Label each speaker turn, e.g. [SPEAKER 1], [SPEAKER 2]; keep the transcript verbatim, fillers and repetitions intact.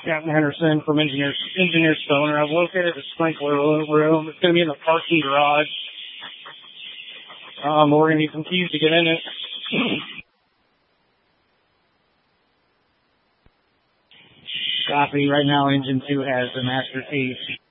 [SPEAKER 1] Captain Henderson from Engineer, Engineer Stoner. I've located the sprinkler room. It's going to be in the parking garage. Um, we're going to need some keys to get in it. Copy. Right now, Engine two has the master key.